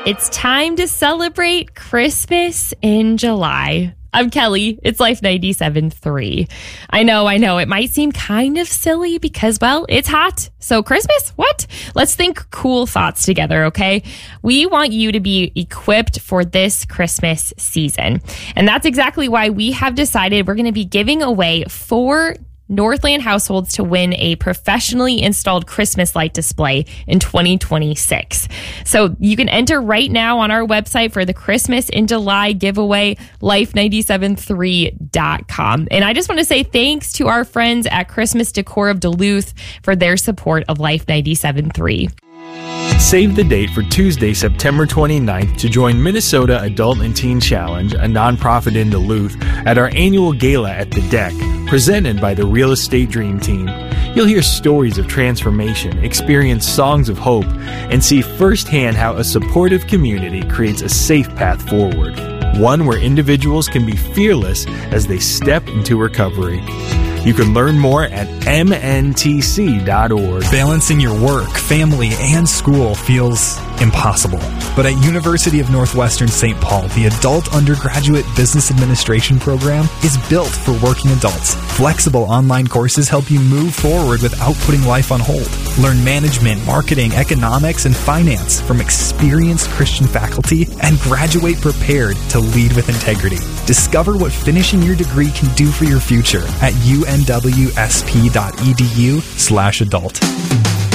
It's time to celebrate Christmas in July. I'm Kelly. It's Life 97.3. I know. It might seem kind of silly because, well, it's hot. So Christmas? What? Let's think cool thoughts together, okay? We want you to be equipped for this Christmas season. And that's exactly why we have decided we're going to be giving away 4 Northland households to win a professionally installed Christmas light display in 2026. So you can enter right now on our website for the Christmas in July giveaway, life973.com. And I just want to say thanks to our friends at Christmas Decor of Duluth for their support of Life 97.3. Save the date for Tuesday, September 29th to join Minnesota Adult and Teen Challenge, a nonprofit in Duluth, at our annual gala at The Deck, presented by the Real Estate Dream Team. You'll hear stories of transformation, experience songs of hope, and see firsthand how a supportive community creates a safe path forward. One where individuals can be fearless as they step into recovery. You can learn more at mntc.org. Balancing your work, family, and school feels impossible. But at University of Northwestern St. Paul, the Adult Undergraduate Business Administration program is built for working adults. Flexible online courses help you move forward without putting life on hold. Learn management, marketing, economics, and finance from experienced Christian faculty and graduate prepared to lead with integrity. Discover what finishing your degree can do for your future at unwsp.edu/adult.